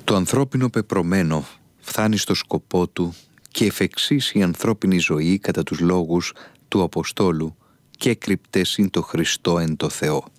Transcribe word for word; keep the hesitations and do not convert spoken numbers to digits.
Το ανθρώπινο πεπρωμένο φθάνει στο σκοπό του και εφ' εξής η ανθρώπινη ζωή κατά τους λόγους του Αποστόλου και κρυπτές ειν το Χριστό εν το Θεό.